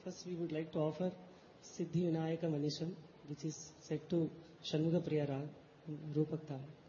First, we would like to offer Siddhi Vinayaka Manisham, which is set to Shanmuga Priya Rag, Rupak Tal.